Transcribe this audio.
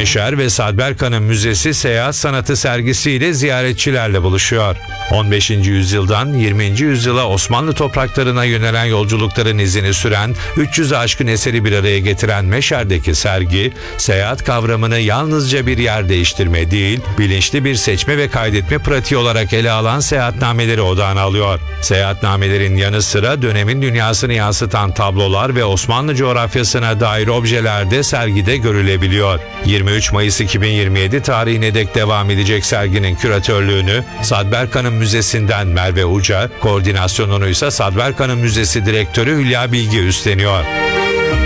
Meşer ve Sadberkan'ın Müzesi seyahat sanatı sergisiyle ziyaretçilerle buluşuyor. 15. yüzyıldan 20. yüzyıla Osmanlı topraklarına yönelen yolculukların izini süren 300'ü aşkın eseri bir araya getiren Meşer'deki sergi, seyahat kavramını yalnızca bir yer değiştirme değil, bilinçli bir seçme ve kaydetme pratiği olarak ele alan seyahatnameleri odağına alıyor. Seyahatnamelerin yanı sıra dönemin dünyasını yansıtan tablolar ve Osmanlı coğrafyasına dair objeler de sergide görülebiliyor. 23 Mayıs 2027 tarihine dek devam edecek serginin küratörlüğünü Sadberkan'ın Müzesi'nden Merve Uca, koordinasyonunu ise Sadberkan'ın Müzesi Direktörü Hülya Bilgi üstleniyor.